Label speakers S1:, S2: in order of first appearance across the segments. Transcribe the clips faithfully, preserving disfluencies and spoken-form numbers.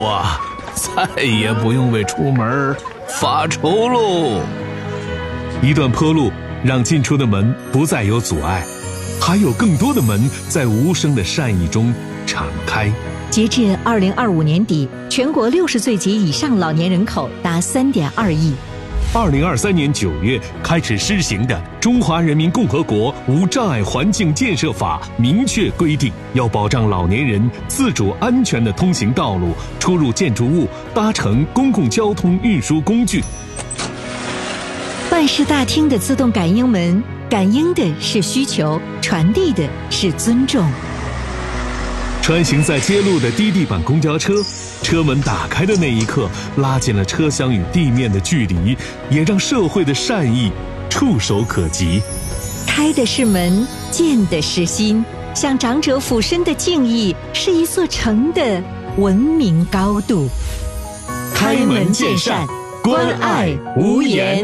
S1: 哇，再也不用为出门发愁喽。一段坡路让进出的门不再有阻碍，还有更多的门在无声的善意中敞开。
S2: 截至二零二五年底，全国六十岁及以上老年人口达三点二亿。
S1: 二零二三年九月开始施行的《中华人民共和国无障碍环境建设法》明确规定，要保障老年人自主安全的通行道路、出入建筑物、搭乘公共交通运输工具。
S2: 办事大厅的自动感应门，感应的是需求，传递的是尊重。
S1: 穿行在街路的低地板公交车，车门打开的那一刻，拉近了车厢与地面的距离，也让社会的善意触手可及。
S2: 开的是门，见的是心，向长者俯身的敬意，是一座城的文明高度。
S1: 开门见山，关爱无言。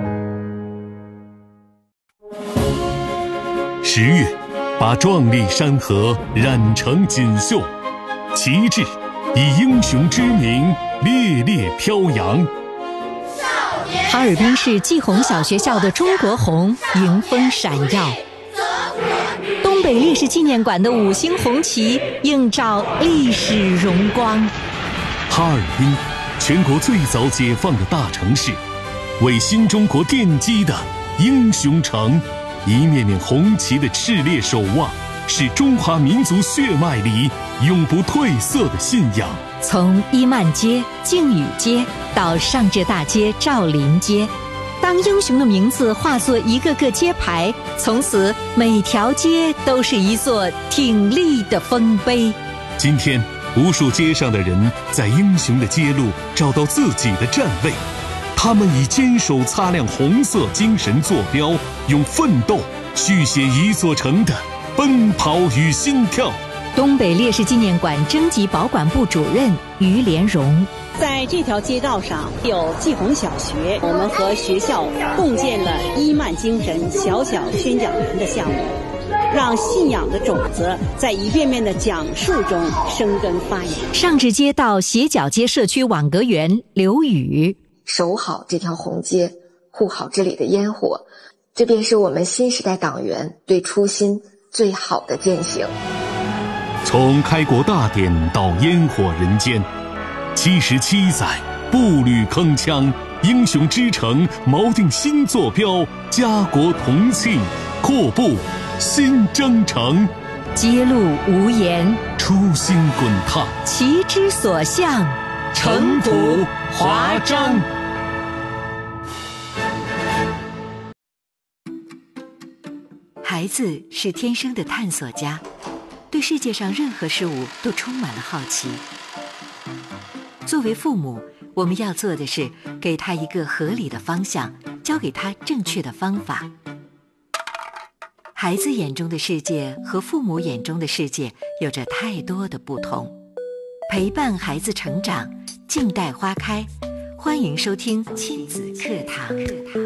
S1: 十月，把壮丽山河染成锦绣，旗帜以英雄之名烈烈飘扬。
S2: 哈尔滨市季红小学校的中国红迎风闪耀，东北烈士纪念馆的五星红旗映照历史荣光。
S1: 哈尔滨，全国最早解放的大城市，为新中国奠基的英雄城。一面面红旗的炽烈守望，是中华民族血脉里永不褪色的信仰。
S2: 从伊曼街、靖宇街到上至大街赵林街，当英雄的名字化作一个个街牌，从此每条街都是一座挺立的丰碑。
S1: 今天，无数街上的人在英雄的街路找到自己的站位，他们以坚守擦亮红色精神坐标，用奋斗续写一座城的奔跑与心跳。
S2: 东北烈士纪念馆征集保管部主任于连荣，
S3: 在这条街道上有季红小学，我们和学校共建了伊曼精神小小宣讲员的项目，让信仰的种子在一遍遍的讲述中生根发芽。
S2: 上至街道斜角街社区网格员刘宇，
S4: 守好这条红街，护好这里的烟火，这便是我们新时代党员对初心最好的践行。
S1: 从开国大典到烟火人间，七十七载步履铿锵，英雄之城锚定新坐标，家国同庆，阔步新征程。
S2: 街路无言，
S1: 初心滚烫，
S2: 旗之所向，
S1: 城府华章。
S2: 孩子是天生的探索家，对世界上任何事物都充满了好奇。作为父母，我们要做的是给他一个合理的方向，教给他正确的方法。孩子眼中的世界和父母眼中的世界有着太多的不同。陪伴孩子成长，静待花开。欢迎收听亲子课堂。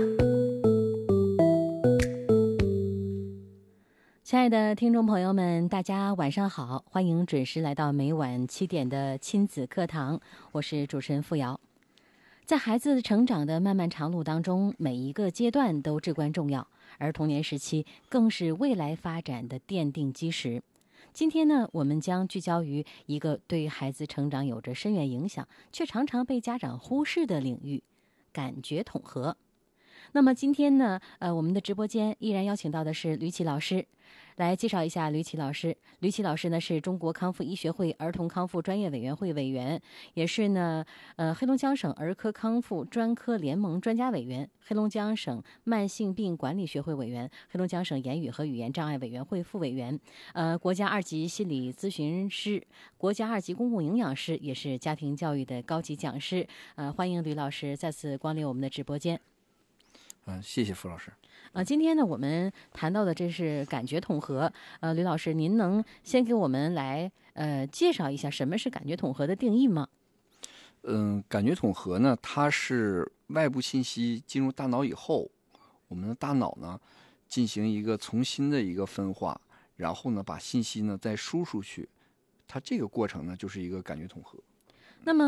S5: 亲爱的听众朋友们，大家晚上好，欢迎准时来到每晚七点的亲子课堂，我是主持人付瑶。在孩子成长的漫漫长路当中，每一个阶段都至关重要，而童年时期更是未来发展的奠定基石。今天呢，我们将聚焦于一个对孩子成长有着深远影响，却常常被家长忽视的领域——感觉统合。那么今天呢，呃，我们的直播间依然邀请到的是吕琦老师，来介绍一下吕琦老师。吕琦老师呢是中国康复医学会儿童康复专业委员会委员，也是呢，呃，黑龙江省儿科康复专科联盟专家委员，黑龙江省慢性病管理学会委员，黑龙江省言语和语言障碍委员会副委员，呃，国家二级心理咨询师，国家二级公共营养师，也是家庭教育的高级讲师。呃，欢迎吕老师再次光临我们的直播间。
S6: 嗯，谢谢付老师。
S5: 呃，今天呢，我们谈到的这是感觉统合。呃，吕老师，您能先给我们来呃介绍一下什么是感觉统合的定义吗？
S6: 嗯，感觉统合呢，它是外部信息进入大脑以后，我们的大脑呢进行一个重新的一个分化，然后呢把信息呢再输出去，它这个过程呢就是一个感觉统合。